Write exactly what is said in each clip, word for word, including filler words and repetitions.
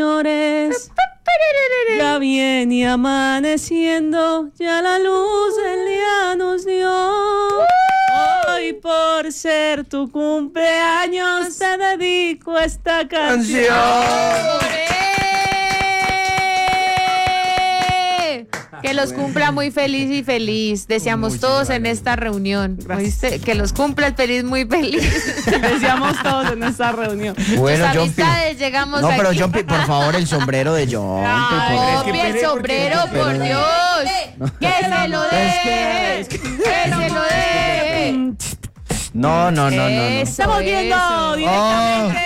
Señores, ya viene amaneciendo, ya la luz del día nos dio. Hoy por ser tu cumpleaños te dedico esta canción. Que los cumpla muy feliz y feliz. Deseamos Muchas todos gracias. en esta reunión. ¿Oíste? Que los cumpla el feliz muy feliz. Deseamos todos en esta reunión. Bueno, Tus Jumpy. amistades, llegamos No, pero aquí. Jumpy, por favor, el sombrero de Jumpy. Ay, por- es que copia el pere- sombrero, porque- por Dios. Que se lo dé. Es que- Que se lo dé. No, no, no, no, no. Eso, Estamos viendo eso. directamente.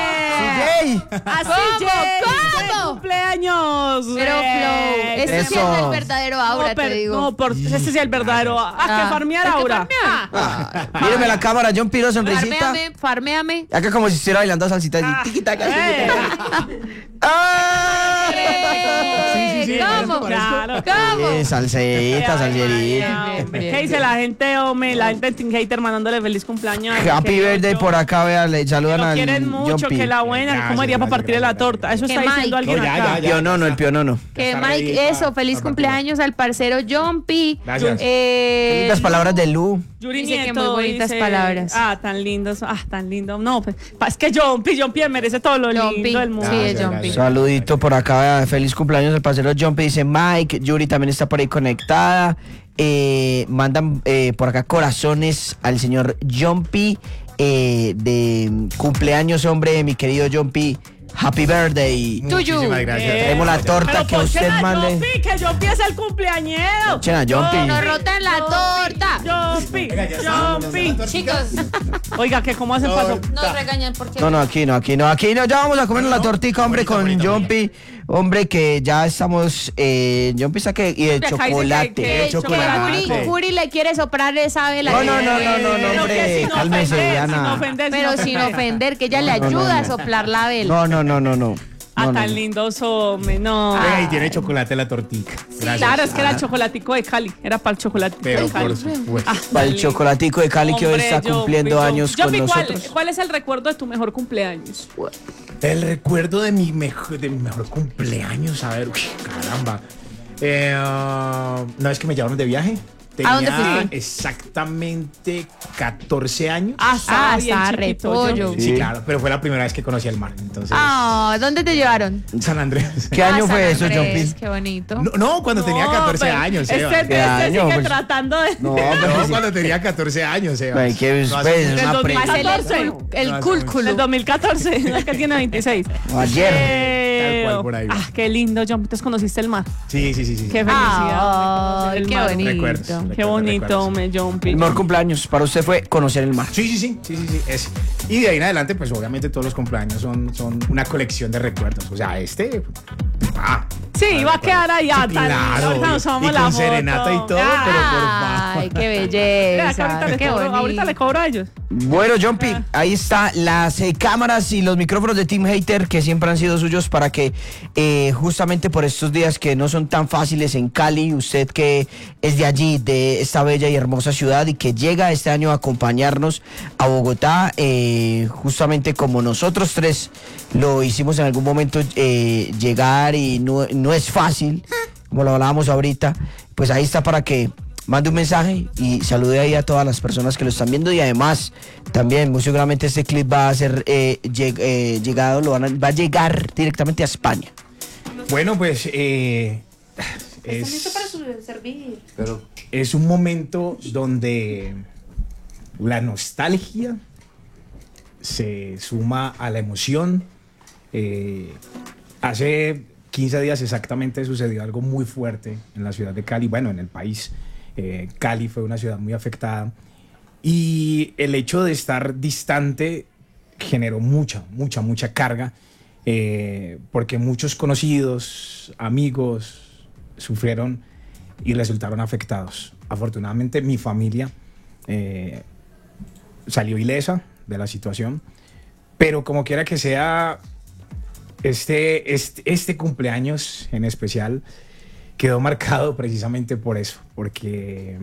Jay. Así, ¿Cómo? Jay, ¿Cómo? cumpleaños. Pero Eh, Flow, este sí Eso. es el verdadero aura, no, te pero- digo. No, por, ese sí es el verdadero. Ah, Ah, que farmear hay que aura. farmear. Ah. Míreme la cámara, Jumpy, una sonrisita. Farméame, farméame. Acá como si estuviera bailando salsita. así, tiqui, taca, tiqui, Eh. taca. ¡Ah! Sí, sí, sí, ¿Cómo? parezco, Claro. ¿Cómo? Sí, salsita, salserita. Bien, ¿Qué bien, dice la gente, hombre? La gente de Team Hater mandándole feliz cumpleaños. Happy Querido birthday John. por acá, vea, le saludan Lo al quieren mucho, Jumpy. que la buena. Gracias, ¿Cómo haría para gracias, partirle la gracias, torta? Eso Que está diciendo Mike. alguien No, ya, acá. ya, ya. Pionono, el pionono. Que Está Mike, ready eso, pa- feliz pa- cumpleaños al parcero Jumpy. Gracias. Eh, Las palabras de Lu. Yuri Dice que Nieto muy bonitas dice, palabras. Ah, tan lindos. Ah, tan lindo. No, pues, pa- es que Jumpy, Jumpy merece todo lo Jumpy, lindo del mundo. sí, es Gracias, Jumpy. gracias. Saludito por acá, vea, feliz cumpleaños al parcero Jumpy, dice Mike. Yuri también está por ahí conectada. Eh, mandan eh, por acá corazones al señor Jumpy. Eh, de cumpleaños, hombre, mi querido Jumpy. Happy birthday. Muchísimas gracias. Eh, Tenemos la torta Pero que ponchen usted a mande. Jumpy, que Jumpy es el cumpleañero. Ponchen a Jumpy. Nos rotan la torta. Jumpy, Venga, ya estamos Jumpy. dando la Chicos, Oiga, que cómo hacen paso. nos regañan porque... No, no, aquí no, aquí no, aquí no. Ya vamos a comer la tortica, hombre, bonito, con bonito, Jumpy. Hombre, que ya estamos. Eh, Jumpy está que. Y de Acá dice que- chocolate. que- Que, que chocolate. Juri, Juri le quiere soplar esa vela. No, no, no, no, no, no, Pero hombre, que sin cálmese, ofender, Diana. sin ofender, Pero sin sin ofender. ofender, que ella le No, no, ayuda no. a soplar la vela. No, no, no, no, no. Ah, No, no, tan no. lindos, hombre, no. Venga, y tiene chocolate la tortica. Gracias. Claro, es que era el chocolatico de Cali. Era para el chocolatico Pero de Cali. por supuesto. Ah, Para el tan lindo. chocolatico de Cali que hoy Hombre, está Jumpy, cumpliendo Jumpy. años Jumpy, con ¿cuál, nosotros. ¿cuál es el recuerdo de tu mejor cumpleaños? El recuerdo de mi mejor, de mi mejor cumpleaños, a ver, uy, caramba. Eh, uh, no es que me llevaron de viaje. Tenía ¿A dónde fuiste? exactamente catorce años. Ah, Ah, bien está chiquito, repollo. Jumpy. Sí, Sí. claro, pero fue la primera vez que conocí el mar, entonces. Ah, ¿dónde te llevaron? San Andrés. ¿Qué año Ah, fue San eso, Andrés, Jumpy? Qué bonito. No, no, cuando tenía No, catorce pero años, Este, Eva. este ¿Qué año? sigue Pues- tratando de... No, No, pero cuando tenía catorce años, Eva. Ay, qué No, pues, hace- una Del pre- dos mil Hacer el, catorce. cul- el No, hace cúlculo. Del dos mil catorce, no es que tiene veintiséis. Ayer. Eh, Tal cual, por ahí va. Ah, qué lindo, Jumpy. Entonces conociste el mar. Sí, sí, sí, sí. Qué felicidad. Ay, el qué mar. bonito. Recuerdos. Qué recuerdos, bonito, recuerdos. me Jumpy. El mejor cumpleaños para usted fue conocer el mar. Sí, sí, sí, sí, sí, sí, ese. Y de ahí en adelante, pues obviamente todos los cumpleaños son, son una colección de recuerdos. O sea, este. Ah, Sí, va a quedar allá. Sí, tan lindo. claro. Ahorita nos tomamos Y la con foto. serenata y todo, Ah, pero por favor. Ay, qué mira, que belleza. ahorita, le Qué cobro, bonito. ahorita le cobro a ellos. Bueno, Jumpy, ahí está las eh, cámaras y los micrófonos de Team Hater que siempre han sido suyos para que eh, justamente por estos días que no son tan fáciles en Cali, usted que es de allí, de esta bella y hermosa ciudad y que llega este año a acompañarnos a Bogotá, eh, justamente como nosotros tres lo hicimos en algún momento eh, llegar y no, no es fácil, como lo hablábamos ahorita, pues ahí está para que mande un mensaje y salude ahí a todas las personas que lo están viendo y además también muy seguramente este clip va a ser eh, lleg- eh, llegado, lo van a- va a llegar directamente a España. Bueno, pues eh, es, servir? es un momento donde la nostalgia se suma a la emoción. Eh, hace quince días exactamente sucedió algo muy fuerte en la ciudad de Cali, bueno, en el país. Eh, Cali fue una ciudad muy afectada y el hecho de estar distante generó mucha, mucha, mucha carga eh, porque muchos conocidos, amigos sufrieron y resultaron afectados. Afortunadamente mi familia eh, salió ilesa de la situación, pero como quiera que sea, este, este, este cumpleaños en especial quedó marcado precisamente por eso, porque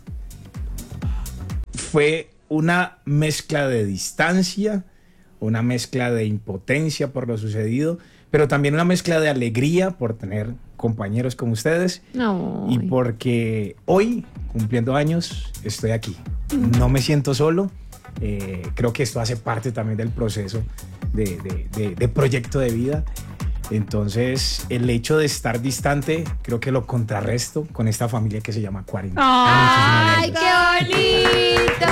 fue una mezcla de distancia, una mezcla de impotencia por lo sucedido, pero también una mezcla de alegría por tener compañeros como ustedes No. y porque hoy, cumpliendo años, estoy aquí. No me siento solo. Eh, creo que esto hace parte también del proceso de, de, de, de proyecto de vida. Entonces, el hecho de estar distante, creo que lo contrarresto con esta familia que se llama cuarenta. ¡Ay, qué bonito!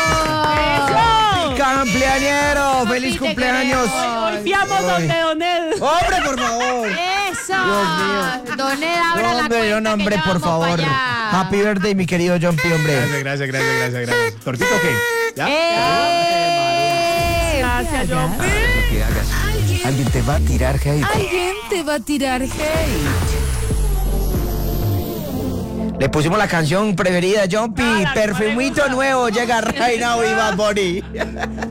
¡Cumpleañero! ¡Feliz Sí, te cumpleaños! queremos. Hoy fiamos donde Don Ed. ¡Hombre, por favor! ¡Eso! Dios mío. Don Ed, abra la Hombre, cuenta no, hombre, que ya por vamos pa' favor. allá. Happy birthday, mi querido John P, hombre. Gracias, gracias, gracias, gracias, gracias. ¿Tortito qué? ¿Ya? ¡Eh! Gracias, John. Que hagas. Alguien te va a tirar hate. Alguien te va a tirar hate. Le pusimos la canción preferida, John P. Ah, la que más le Perfumito gusta. nuevo, llega Right Now y Bad Bunny.